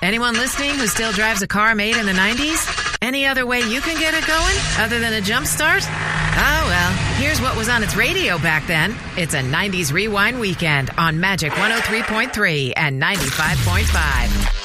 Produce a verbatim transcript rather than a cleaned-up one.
Anyone listening who still drives a car made in the nineties? Any other way you can get it going other than a jump start? Oh, well, here's what was on its radio back then. It's a nineties Rewind Weekend on Magic one oh three point three and ninety-five point five.